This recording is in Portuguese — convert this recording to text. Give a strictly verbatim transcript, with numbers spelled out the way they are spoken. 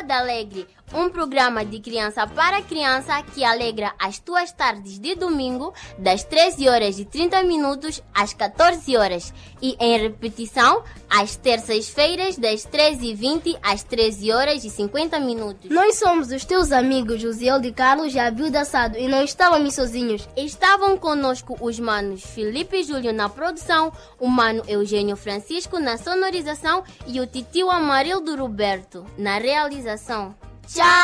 Tarde Alegre, um programa de criança para criança que alegra as tuas tardes de domingo, das treze horas e trinta minutos às catorze horas e em repetição às terças-feiras das treze e vinte às treze horas e cinquenta minutos. Nós somos os teus amigos Josiel de Carlos e Abilda Sado e não estávamos sozinhos. Estavam conosco os manos Felipe e Júlio na produção, o mano Eugênio Francisco na sonorização e o titio Amarildo Roberto na realização. Tchau!